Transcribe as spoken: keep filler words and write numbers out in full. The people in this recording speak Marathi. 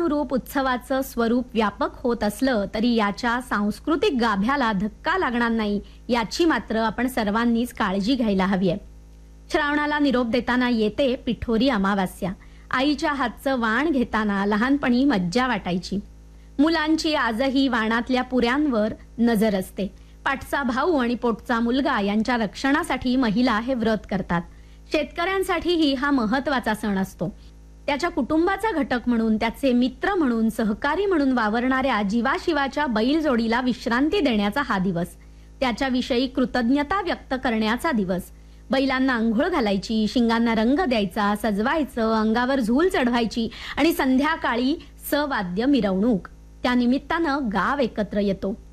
सणानुरूप उत्सवाचं स्वरूप व्यापक होत असलं तरी याच्या सांस्कृतिक गाभ्याला धक्का लागणार नाही याची मात्र आपण सर्वांनीच काळजी घ्यायला हवी आहे. श्रावणाला निरोप देताना येते पिठोरी अमावास्या. आईच्या हातचं वाण घेताना लहानपणी मज्जा वाटायची. मुलांची आजही वाणातल्या पुऱ्यांवर नजर असते. पाठचा भाऊ आणि पोटचा मुलगा यांच्या रक्षणासाठी महिला हे व्रत करतात. शेतकऱ्यांसाठीही हा महत्वाचा सण असतो. त्याच्या कुटुंबाचा घटक म्हणून, त्याचे मित्र म्हणून, सहकारी म्हणून वावरणाऱ्या जीवाशिवाच्या बैलजोडीला विश्रांती देण्याचा हा दिवस. त्याच्याविषयी कृतज्ञता व्यक्त करण्याचा दिवस. बैलांना अंघोळ घालायची, शिंगांना रंग द्यायचा, सजवायचं, अंगावर झूल चढवायची आणि संध्याकाळी सवाद्य मिरवणूक. त्या निमित्तानं गाव एकत्र येतो.